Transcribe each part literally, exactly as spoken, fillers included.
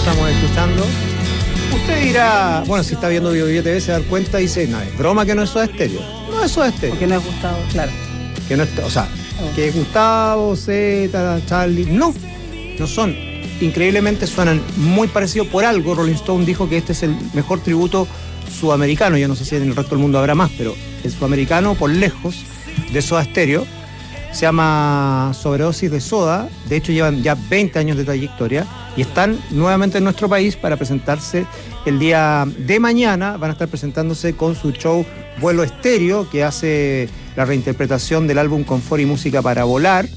estamos escuchando. Usted dirá, bueno, si está viendo Bio Bio T V se da cuenta y dice, no, es broma que no es Soda Stereo. No es Soda Stereo. Porque no es Gustavo, claro. Que no es, o sea, oh. que Gustavo, Zeta, Charlie, no, no son. Increíblemente suenan muy parecidos por algo. Rolling Stone dijo que este es el mejor tributo sudamericano. Yo no sé si en el resto del mundo habrá más, pero el sudamericano por lejos de Soda Stereo. Se llama Sobredosis de Soda. De hecho llevan ya veinte años de trayectoria y están nuevamente en nuestro país para presentarse el día de mañana. Van a estar presentándose con su show Vuelo Estéreo, que hace la reinterpretación del álbum Confort y Música para Volar,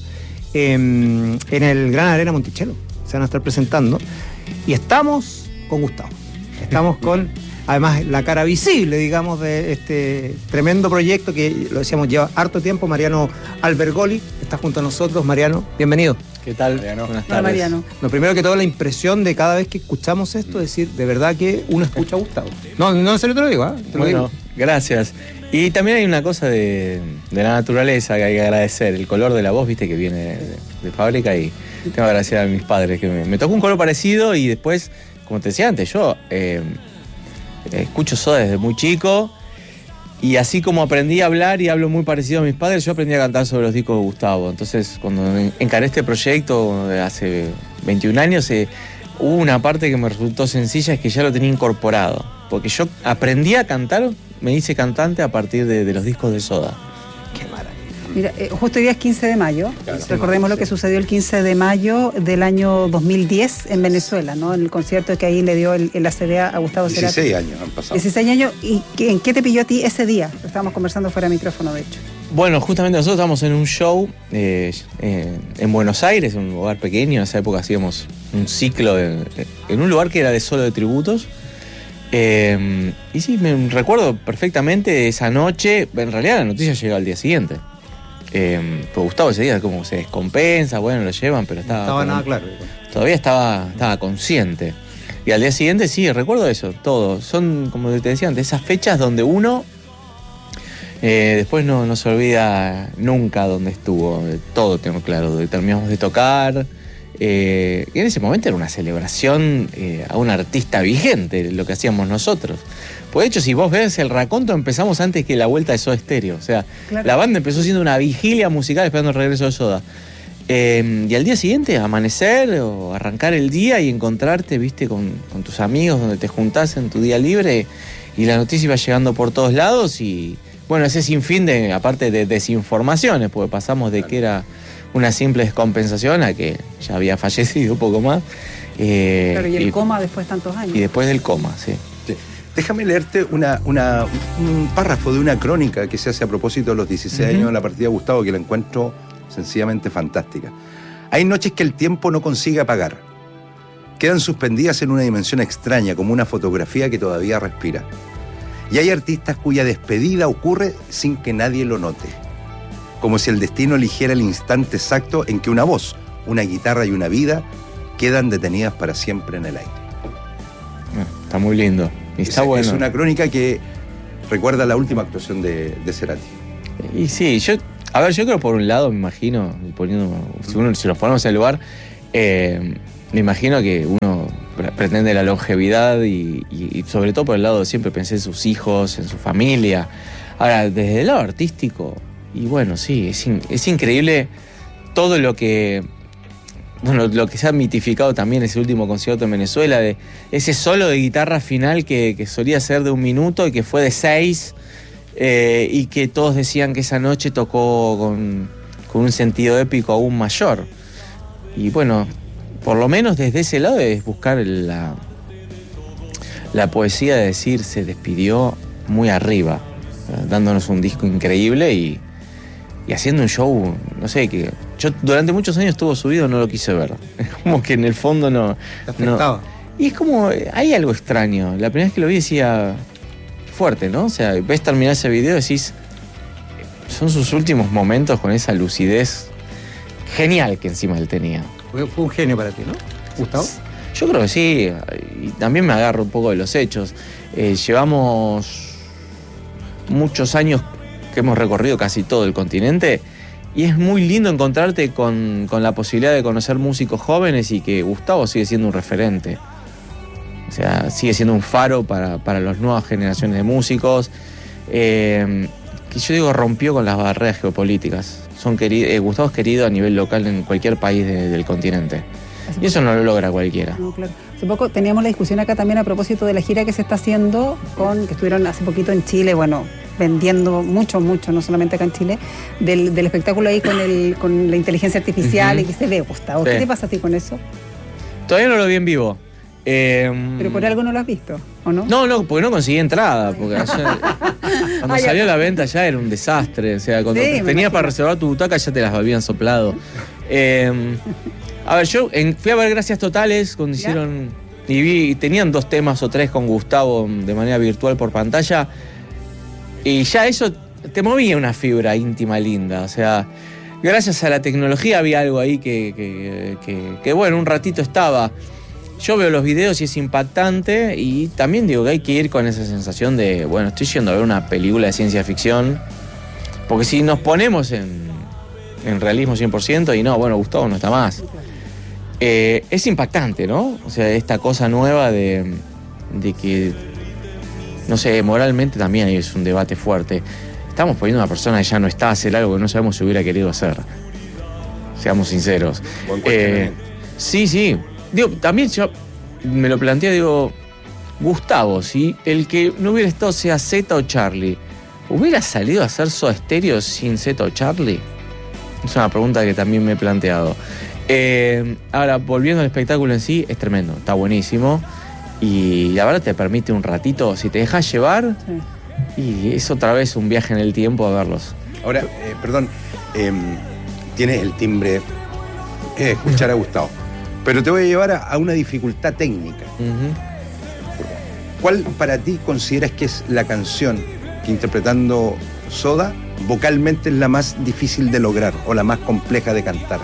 en, en el Gran Arena Monticello. Se van a estar presentando y estamos con Gustavo. Estamos con, además, la cara visible, digamos, de este tremendo proyecto que, lo decíamos, lleva harto tiempo. Mariano Albergoli está junto a nosotros. Mariano, bienvenido. ¿Qué tal? Mariano. Buenas Hola, tardes. Mariano. Lo primero que todo, la impresión de cada vez que escuchamos esto, es decir, de verdad que uno escucha a Gustavo. No, no, en serio te lo digo, ¿eh? Te lo Bueno, digo. gracias. Y también hay una cosa de, de la naturaleza que hay que agradecer. El color de la voz, viste, que viene de, de fábrica, y tengo que agradecer a mis padres que me, me tocó un color parecido. Y después, como te decía antes, yo eh, escucho Soda desde muy chico, y así como aprendí a hablar y hablo muy parecido a mis padres, yo aprendí a cantar sobre los discos de Gustavo. Entonces, cuando encaré este proyecto hace veintiún años, eh, hubo una parte que me resultó sencilla, es que ya lo tenía incorporado, porque yo aprendí a cantar, me hice cantante a partir de, de los discos de Soda. Qué maravilla. Mira, eh, justo hoy día es quince de mayo. Claro. Recordemos lo que sucedió el quince de mayo del año dos mil diez en Venezuela, ¿no? En el concierto que ahí le dio el, el A C D A a Gustavo Cerati. dieciséis años han pasado. dieciséis años. ¿Y qué, en qué te pilló a ti ese día? Lo estábamos conversando fuera de micrófono, de hecho. Bueno, justamente nosotros estábamos en un show eh, eh, en Buenos Aires, un lugar pequeño. En esa época hacíamos un ciclo en, en un lugar que era de solo de tributos. Eh, y sí, me recuerdo perfectamente esa noche. En realidad la noticia llegó al día siguiente. Eh, pues Gustavo ese día como se descompensa, bueno, lo llevan, pero estaba... No estaba como, nada claro. Todavía estaba, estaba consciente. Y al día siguiente sí, recuerdo eso, todo. Son, como te decía antes, esas fechas donde uno eh, después no, no se olvida nunca dónde estuvo. Todo tengo claro, terminamos de tocar. Eh, y en ese momento era una celebración eh, a un artista vigente, lo que hacíamos nosotros. Pues de hecho, si vos ves el raconto, empezamos antes que la vuelta de Soda Stereo. O sea, claro, la banda empezó siendo una vigilia musical esperando el regreso de Soda. Eh, y al día siguiente, amanecer o arrancar el día y encontrarte, viste, con, con tus amigos, donde te juntás en tu día libre, y la noticia iba llegando por todos lados. Y bueno, ese sinfín de, aparte de desinformaciones, porque pasamos de que era una simple descompensación a que ya había fallecido un poco más. Eh, claro, y el y, coma después de tantos años. Y después del coma, sí. sí. Déjame leerte una, una, un párrafo de una crónica que se hace a propósito de los dieciséis uh-huh. años de la partida de Gustavo, que la encuentro sencillamente fantástica. Hay noches que el tiempo no consigue apagar. Quedan suspendidas en una dimensión extraña, como una fotografía que todavía respira. Y hay artistas cuya despedida ocurre sin que nadie lo note. Como si el destino eligiera el instante exacto en que una voz, una guitarra y una vida quedan detenidas para siempre en el aire. Está muy lindo. Y está es, bueno. Es una crónica que recuerda la última actuación de, de Cerati. Y sí, yo, a ver, yo creo por un lado, me imagino, poniendo, si, uno, si nos ponemos en el lugar, eh, me imagino que uno pretende la longevidad y, y, y sobre todo por el lado, siempre pensé en sus hijos, en su familia. Ahora, desde el lado artístico, y bueno, sí, es, in, es increíble todo lo que... Bueno, lo que se ha mitificado también ese último concierto en Venezuela, de ese solo de guitarra final que, que solía ser de un minuto y que fue de seis, eh, y que todos decían que esa noche tocó con, con un sentido épico aún mayor. Y bueno, por lo menos desde ese lado es buscar la, la poesía de decir, se despidió muy arriba, dándonos un disco increíble y, y haciendo un show, no sé, que yo durante muchos años estuvo subido, no lo quise ver. Es como que en el fondo no... no. Y es como, hay algo extraño. La primera vez que lo vi decía, fuerte, ¿no? O sea, ves terminar ese video y decís, son sus últimos momentos con esa lucidez genial que encima él tenía. Fue un genio para ti, ¿no, Gustavo? Yo creo que sí, y también me agarro un poco de los hechos. Eh, llevamos muchos años que hemos recorrido casi todo el continente y es muy lindo encontrarte con, con la posibilidad de conocer músicos jóvenes y que Gustavo sigue siendo un referente. O sea, sigue siendo un faro para, para las nuevas generaciones de músicos. Eh, que yo digo, rompió con las barreras geopolíticas. Son querido, eh, Gustavo es querido a nivel local en cualquier país de, del continente. Y eso no lo logra cualquiera. No, claro. Hace poco teníamos la discusión acá también a propósito de la gira que se está haciendo, con que estuvieron hace poquito en Chile, bueno, vendiendo mucho, mucho, no solamente acá en Chile, del, del espectáculo ahí con el con la inteligencia artificial uh-huh. y que se ve, Gustavo. Sí. ¿Qué te pasa a ti con eso? Todavía no lo vi en vivo. Eh, ¿Pero por algo no lo has visto, o no? No, no, porque no conseguí entrada. Porque ayer, cuando Ay, salió a la venta ya era un desastre. O sea, cuando sí, tenías para reservar tu butaca ya te las habían soplado. Eh, a ver, yo en, fui a ver Gracias Totales cuando ¿Ya? hicieron... Y vi, tenían dos temas o tres con Gustavo de manera virtual por pantalla. Y ya eso te movía una fibra íntima linda. O sea, gracias a la tecnología había algo ahí que, que, que, que bueno, un ratito estaba... Yo veo los videos y es impactante y también digo que hay que ir con esa sensación de, bueno, estoy yendo a ver una película de ciencia ficción, porque si nos ponemos en, en realismo cien por ciento y no, bueno, Gustavo no está más, eh, es impactante, ¿no? O sea, esta cosa nueva de, de que, no sé, moralmente también es un debate fuerte. Estamos poniendo a una persona que ya no está a hacer algo que no sabemos si hubiera querido hacer. Seamos sinceros. Eh, sí, sí. Digo, también yo me lo planteé, digo, Gustavo, si el que no hubiera estado sea Zeta o Charlie, ¿hubiera salido a hacer Soda Stereo sin Zeta o Charlie? Es una pregunta que también me he planteado. Eh, ahora, volviendo al espectáculo en sí, es tremendo, está buenísimo. Y la verdad te permite un ratito, si te dejas llevar, sí. Y es otra vez un viaje en el tiempo a verlos. Ahora, eh, perdón, eh, tienes el timbre eh, escuchar a Gustavo. Pero te voy a llevar a, a una dificultad técnica. Uh-huh. ¿Cuál para ti consideras que es la canción que interpretando Soda vocalmente es la más difícil de lograr o la más compleja de cantar?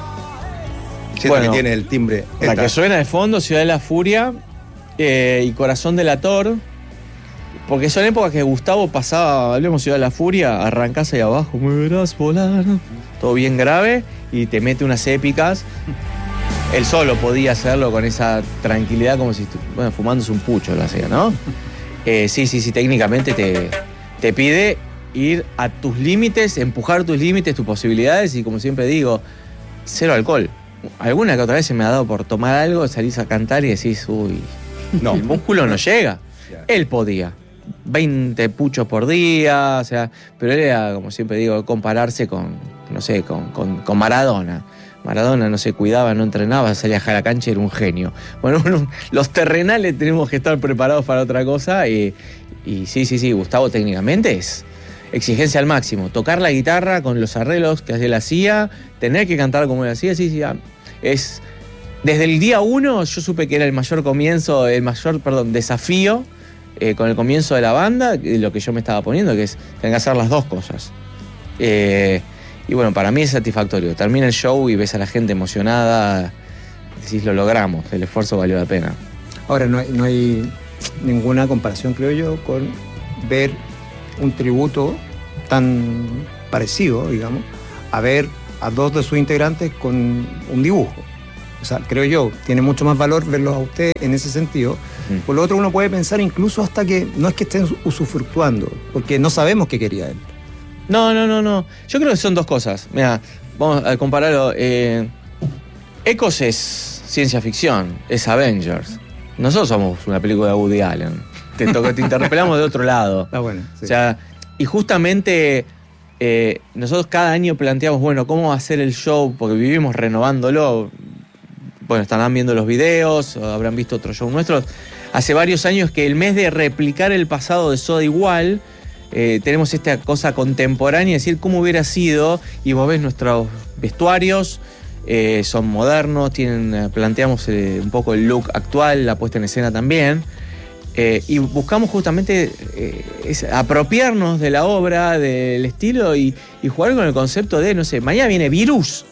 Siento bueno, que tiene el timbre. La esta. Que suena de fondo, Ciudad de la Furia eh, y Corazón delator, porque son épocas que Gustavo pasaba, hablemos Ciudad de la Furia, arrancás ahí abajo, me verás volar, todo bien grave y te mete unas épicas. Él solo podía hacerlo con esa tranquilidad como si, bueno, fumándose un pucho lo hacía, ¿no? Eh, sí, sí, sí, técnicamente te, te pide ir a tus límites, empujar tus límites, tus posibilidades y como siempre digo, cero alcohol. Alguna que otra vez se me ha dado por tomar algo, salís a cantar y decís, uy, no, el músculo no llega. Él podía. veinte puchos por día, o sea, pero él era, como siempre digo, compararse con, no sé, con, con, con Maradona. Maradona no se cuidaba, no entrenaba, salía a la cancha y era un genio. Bueno, bueno, los terrenales tenemos que estar preparados para otra cosa y, y sí, sí, sí, Gustavo técnicamente es exigencia al máximo. Tocar la guitarra con los arreglos que él hacía, tener que cantar como él hacía, sí, sí, es... Desde el día uno yo supe que era el mayor comienzo, el mayor, perdón, desafío eh, con el comienzo de la banda, lo que yo me estaba poniendo, que es tener que hacer las dos cosas. Eh... Y bueno, para mí es satisfactorio. Termina el show y ves a la gente emocionada, decís, lo logramos, el esfuerzo valió la pena. Ahora, no hay, no hay ninguna comparación, creo yo, con ver un tributo tan parecido, digamos, a ver a dos de sus integrantes con un dibujo. O sea, creo yo, tiene mucho más valor verlos a ustedes en ese sentido. Mm. Por lo otro, uno puede pensar incluso hasta que no es que estén usufructuando, porque no sabemos qué quería él. No, no, no, no. Yo creo que son dos cosas. Mira, vamos a compararlo. Eh, Ecos es ciencia ficción, es Avengers. Nosotros somos una película de Woody Allen. Te, toca, te interpelamos de otro lado. Está bueno. Sí. O sea, y justamente eh, nosotros cada año planteamos, bueno, ¿cómo va a ser el show? Porque vivimos renovándolo. Bueno, estarán viendo los videos, o habrán visto otros shows nuestros. Hace varios años que el mes de replicar el pasado de Soda igual... Eh, tenemos esta cosa contemporánea, decir cómo hubiera sido, y vos ves nuestros vestuarios, eh, son modernos, tienen, planteamos eh, un poco el look actual, la puesta en escena también, eh, y buscamos justamente eh, es apropiarnos de la obra, del estilo, y, y jugar con el concepto de, no sé, mañana viene Virus,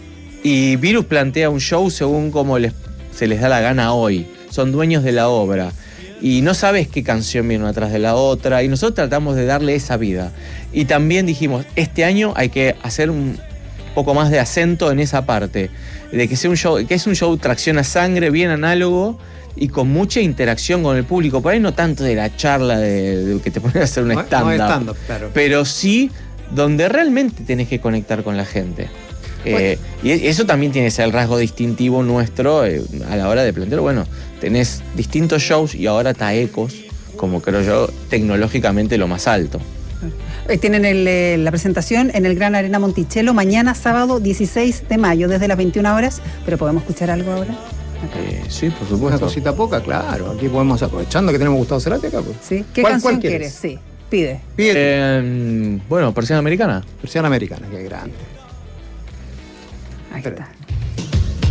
y Virus plantea un show según como les, se les da la gana hoy, son dueños de la obra. Y no sabes qué canción viene una atrás de la otra. Y nosotros tratamos de darle esa vida. Y también dijimos, este año hay que hacer un poco más de acento en esa parte. De que sea un show, que es un show tracción a sangre, bien análogo, y con mucha interacción con el público. Por ahí no tanto de la charla de, de que te pones a hacer un No- no stand-up, stand-up, claro. pero sí donde realmente tenés que conectar con la gente. Eh, y eso también tiene que ser el rasgo distintivo nuestro eh, a la hora de plantear. Bueno, tenés distintos shows y ahora Taecos, como creo yo, tecnológicamente lo más alto. Eh, Tienen el, eh, la presentación en el Gran Arena Monticello mañana sábado dieciséis de mayo desde las veintiuna horas, pero ¿podemos escuchar algo ahora? Acá. Eh, sí, por Una supuesto. cosita poca, claro. Aquí podemos, aprovechando que tenemos Gustavo Cerati acá, pues. ¿Sí? ¿Qué ¿Cuál- canción cuál quieres? quieres? Sí, pide. Pide Eh, bueno, Persiana Americana. Persiana Americana, que grande. Ahí Espera. está.